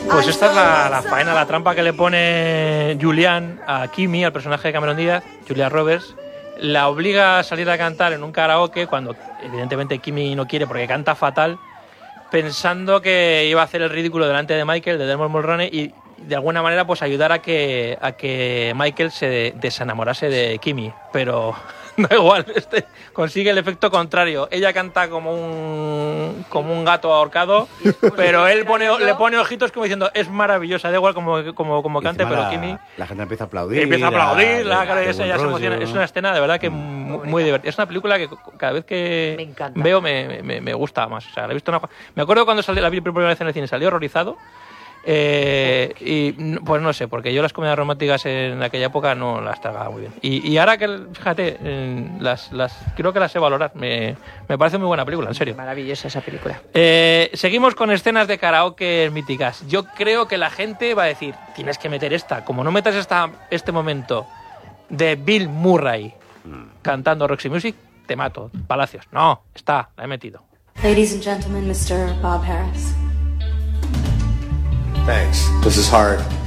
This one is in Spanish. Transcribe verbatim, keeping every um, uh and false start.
Pues esta es la, la faena, la trampa que le pone Julian a Kimi, al personaje de Cameron Díaz, Julia Roberts. La obliga a salir a cantar en un karaoke cuando evidentemente Kimi no quiere porque canta fatal, pensando que iba a hacer el ridículo delante de Michael, de Dermot Mulroney, y de alguna manera pues ayudar a que, a que Michael se desenamorase de Kimi, pero da igual, este consigue el efecto contrario. Ella canta como un como un gato ahorcado, pero él pone, le pone ojitos como diciendo es maravillosa, da igual como, como, como cante, pero la, Kimi la gente empieza a aplaudir, empieza a aplaudir, la cara esa ya se rollo. emociona. Es una escena de verdad que muy, muy divertida. Es una película que cada vez que me veo me, me, me gusta más. O sea, la he visto una... Me acuerdo cuando salió, la vi por primera vez en el cine, salí horrorizado. Eh, y pues no sé, porque yo las comedias románticas en aquella época no las tragaba muy bien. Y, y ahora que, fíjate, eh, las, las creo que las sé valorar. Me, me parece muy buena película, en serio. Maravillosa esa película. Eh, seguimos con escenas de karaoke míticas. Yo creo que la gente va a decir, tienes que meter esta. Como no metas esta, este momento de Bill Murray cantando Roxy Music, te mato. Palacios. No, está, la he metido. Ladies and gentlemen, mister Bob Harris. Thanks. This is hard.